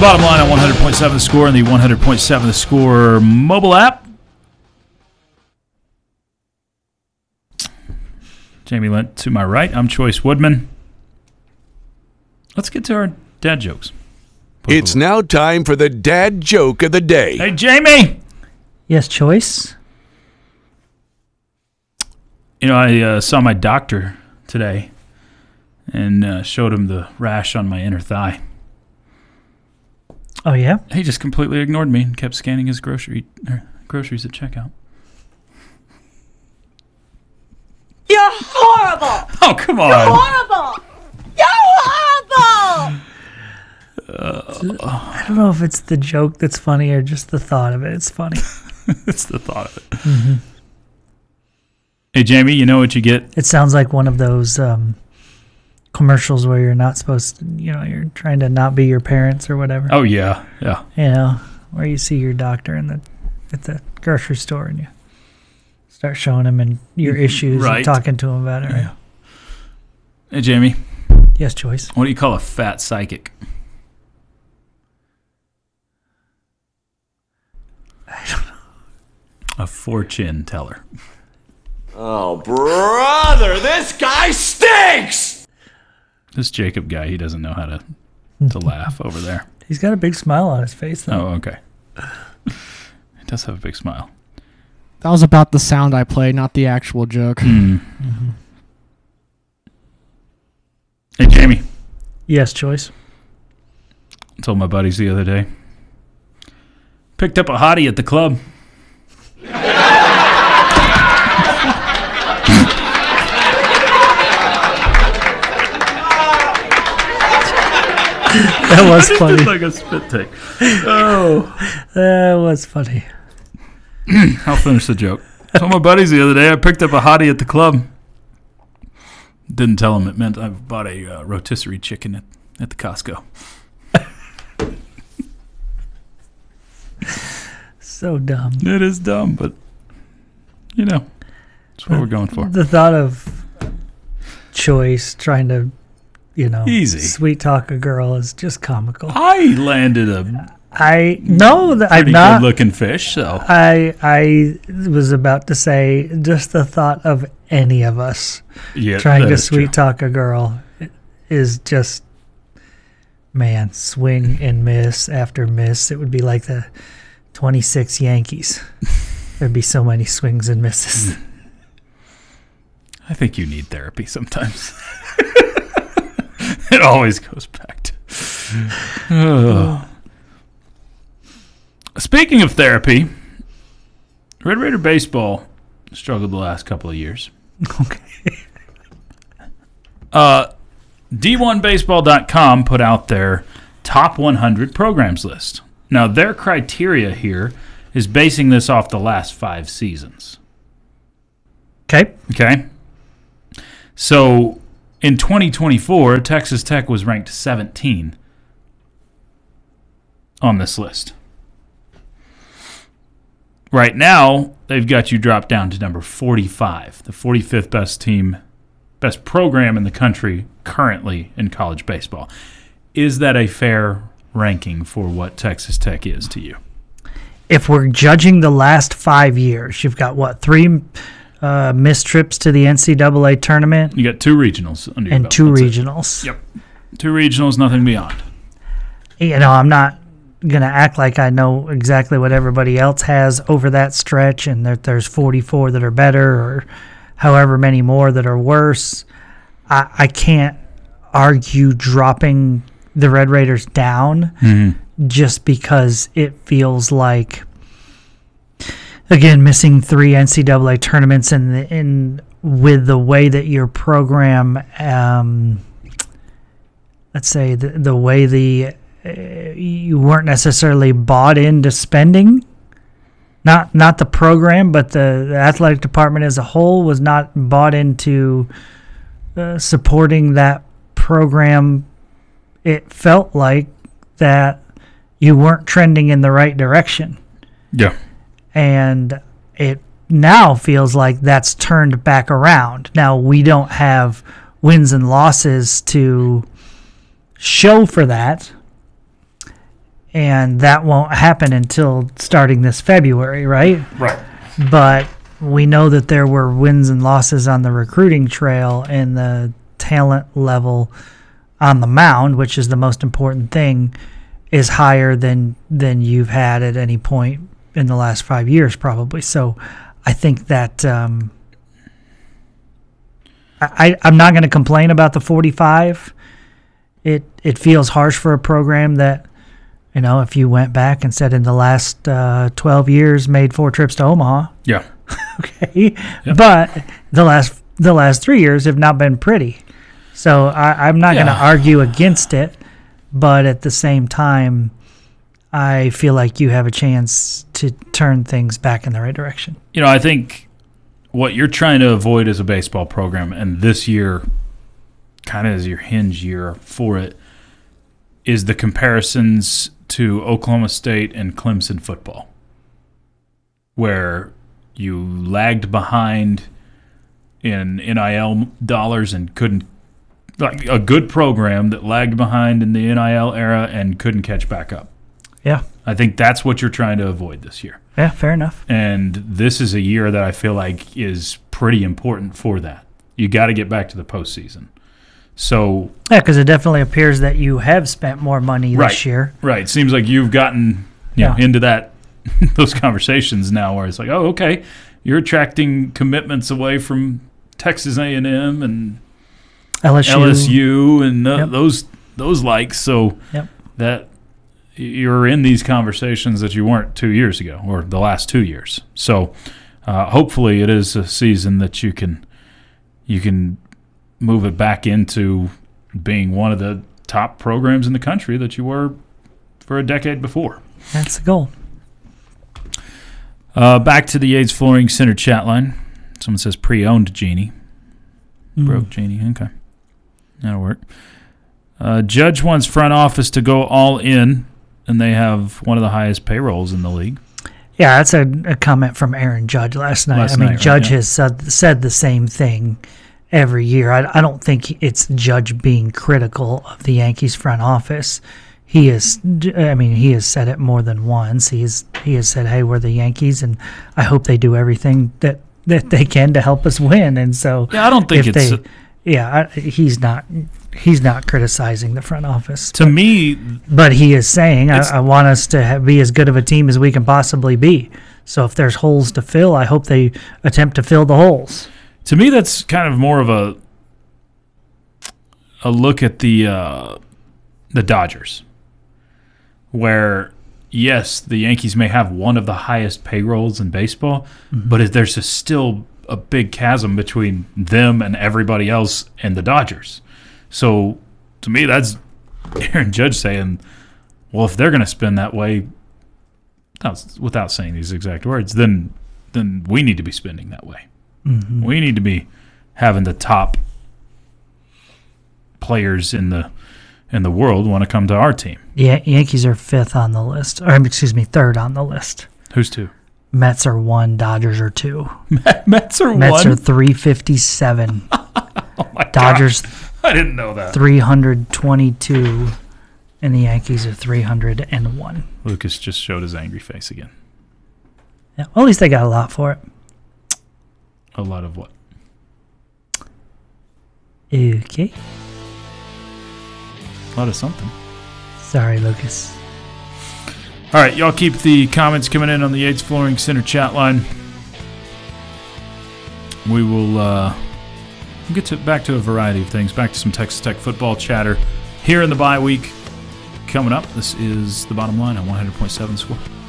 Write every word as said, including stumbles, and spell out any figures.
Bottom line on one hundred point seven The Score and the one hundred point seven The Score mobile app. Jamie Lent to my right. I'm Choice Woodman. Let's get to our dad jokes. Put It's now time for the dad joke of the day. Hey, Jamie! Yes, Choice? You know, I uh, saw my doctor today and uh, showed him the rash on my inner thigh. Oh, yeah? He just completely ignored me and kept scanning his grocery er, groceries at checkout. You're horrible! Oh, come on. You're horrible! You're horrible! Uh, I don't know if it's the joke that's funny or just the thought of it. It's funny. It's the thought of it. Mm-hmm. Hey, Jamie, you know what you get? It sounds like one of those um, commercials where you're not supposed to, you know, you're trying to not be your parents or whatever. Oh, yeah, yeah. You know, where you see your doctor in the at the grocery store and you start showing him and your issues Right. and talking to him about it. Right? Yeah. Hey, Jamie. Yes, Choice. What do you call a fat psychic? I don't know. A fortune teller. Oh, brother, this guy stinks! This Jacob guy, he doesn't know how to to laugh over there. He's got a big smile on his face, though. Oh, okay. He does have a big smile. That was about the sound I played, not the actual joke. Mm. Mm-hmm. Hey, Jamie. Yes, Choice. I told my buddies the other day. Picked up a hottie at the club. That was funny. Just like a spit take. Oh. That was funny. I'll finish the joke. I told my buddies the other day I picked up a hottie at the club. Didn't tell them it meant I bought a uh, rotisserie chicken at, at the Costco. So dumb. It is dumb, but, you know, that's what we're going for. The thought of Choice trying to, you know, Easy. sweet talk a girl is just comical. I landed a I know that I'm pretty not. good-looking fish, so. I I was about to say just the thought of any of us Yeah, trying that to is true. sweet talk a girl is just, man, swing and miss after miss. It would be like the twenty-six Yankees. There'd be so many swings and misses. I think you need therapy sometimes. It always goes back to. Oh. Speaking of therapy, Red Raider baseball struggled the last couple of years. Okay. Uh, D one baseball dot com put out their top one hundred programs list. Now, their criteria here is basing this off the last five seasons. Okay. Okay? So, in twenty twenty-four, Texas Tech was ranked seventeen on this list. Right now, they've got you dropped down to number forty-five, the forty-fifth best team, best program in the country currently in college baseball. Is that a fair ranking for what Texas Tech is to you? If we're judging the last five years, you've got, what, three uh, missed trips to the N C double A tournament? You got two regionals under your and belt. two That's it. regionals. Yep. Two regionals, nothing beyond. You know, I'm not going to act like I know exactly what everybody else has over that stretch and that there's forty-four that are better or however many more that are worse. I, I can't argue dropping the Red Raiders down Mm-hmm. just because it feels like, again, missing three N C double A tournaments and in, in with the way that your program, um, let's say the, the way the uh, you weren't necessarily bought into spending, not not the program, but the, the athletic department as a whole was not bought into uh, supporting that program. It felt like that you weren't trending in the right direction. Yeah. And it now feels like that's turned back around. Now, we don't have wins and losses to show for that. and that won't happen until starting this February, right? Right. But we know that there were wins and losses on the recruiting trail, and the talent level on the mound, which is the most important thing, is higher than than you've had at any point in the last five years, probably. So I think that um, I, I'm not going to complain about the forty-five. It it feels harsh for a program that, you know, if you went back and said in the last uh, twelve years made four trips to Omaha, Yeah. okay, Yep. but the last the last three years have not been pretty. So I, I'm not going to Yeah. argue against it, but at the same time, I feel like you have a chance to turn things back in the right direction. You know, I think what you're trying to avoid as a baseball program, and this year kind of is your hinge year for it, is the comparisons to Oklahoma State and Clemson football, where you lagged behind in N I L dollars and couldn't, like a good program that lagged behind in the N I L era and couldn't catch back up. Yeah, I think that's what you're trying to avoid this year. yeah, fair enough. And this is a year that I feel like is pretty important for that. You got to get back to the postseason. So Yeah, because it definitely appears that you have spent more money Right. this year. right, seems like you've gotten you know, Yeah. into that those conversations now, where it's like, oh, okay, you're attracting commitments away from Texas A and M and L S U. L S U and th- Yep. those those likes. So Yep. that you're in these conversations that you weren't two years ago or the last two years. So uh, hopefully it is a season that you can you can move it back into being one of the top programs in the country that you were for a decade before. That's the goal. Uh, back to the Yates Flooring Center chat line. Someone says pre-owned Genie. Broke Genie. Okay. That'll work. Uh, Judge wants front office to go all in, and they have one of the highest payrolls in the league. Yeah, that's a, a comment from Aaron Judge last night. Last I mean, night, right, Judge yeah. has said, said the same thing every year. I, I don't think it's Judge being critical of the Yankees front office. He is, I mean, he has said it more than once. He's he has said, "Hey, we're the Yankees, and I hope they do everything that, that they can to help us win." And so, Yeah, I don't think if it's they, yeah, I, he's not he's not criticizing the front office. to me. But he is saying, I, It's- I want us to have, be as good of a team as we can possibly be. So if there's holes to fill, I hope they attempt to fill the holes. To me, that's kind of more of a a look at the uh, the Dodgers, where yes, the Yankees may have one of the highest payrolls in baseball, but if there's a still a big chasm between them and everybody else and the Dodgers. So to me, that's Aaron Judge saying, well, if they're going to spend that way, without, without saying these exact words, then then we need to be spending that way. We need to be having the top players in the in the world want to come to our team. Yeah, Yankees are fifth on the list, or excuse me, third on the list. Who's two? Mets are one, Dodgers are two. Mets are Mets one. are three fifty-seven. Oh my God. Dodgers I didn't know that. three hundred twenty-two, and the Yankees are three hundred one. Lucas just showed his angry face again. Yeah, well, at least they got a lot for it. A lot of what? Okay. A lot of something. Sorry, Lucas. All right, y'all keep the comments coming in on the Yates Flooring Center chat line. We will uh, get to back to a variety of things, back to some Texas Tech football chatter here in the bye week. Coming up, this is The Bottom Line on one hundred point seven Score.